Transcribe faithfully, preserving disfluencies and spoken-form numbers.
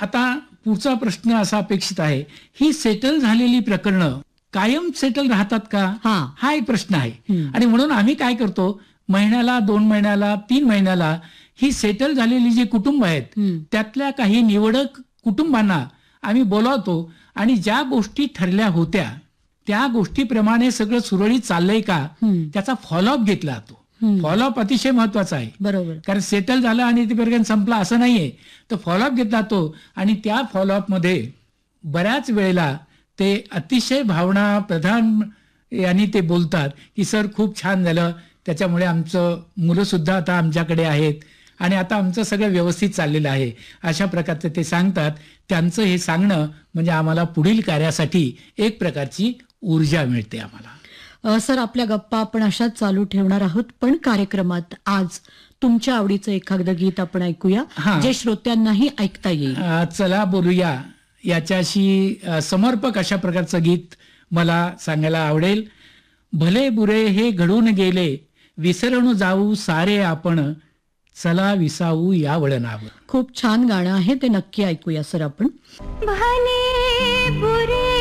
आता पुढचा प्रश्न असा अपेक्षित आहे, ही सेटल झालेली प्रकरणं कायम सेटल राहतात का, हा. हा एक प्रश्न आहे. हम्म. आणि म्हणून आम्ही काय करतो, महिन्याला, दोन महिन्याला, तीन महिन्याला ही सेटल झालेली जी कुटुंब आहेत हम्म. त्यातल्या काही निवडक कुटुंबांना आम्ही बोलावतो आणि ज्या गोष्टी ठरल्या होत्या त्या गोष्टीप्रमाणे सगळं सुरळीत चाललंय का हम्म. त्याचा फॉलोअप घेतला जातो. हम्म. फॉलोअप अतिशय महत्वाचा आहे. बरोबर. कारण सेटल झालं आणि ते प्रकरण संपलं असं नाहीये. तर फॉलोअप घेतला जातो आणि त्या फॉलोअप मध्ये बऱ्याच वेळेला ते अतिशय भावना प्रधान यांनी ते बोलतात की सर खूप छान झालं, त्याच्यामुळे आमचं मुलं सुद्धा आता आमच्याकडे आहेत आणि आता आमचं सगळं व्यवस्थित चाललेलं आहे, अशा प्रकारचं ते सांगतात. त्यांचं हे सांगणं म्हणजे आम्हाला पुढील कार्यासाठी एक प्रकारची ऊर्जा मिळते आम्हाला. अ, सर, आपल्या गप्पा आपण अशाच चालू ठेवणार आहोत, पण कार्यक्रमात आज तुमच्या आवडीचं एखादं गीत आपण ऐकूया हा. जे श्रोत्यांनाही ऐकता येईल. अ, चला बोलूया याच्याशी अ, समर्पक अशा प्रकारचं गीत मला सांगायला आवडेल. भले बुरे हे घडून गेले, विसरून जाऊ सारे आपण, चला विसावू या वळणावर. खूप छान गाणं आहे, ते नक्की ऐकूया सर आपण. भले बुरे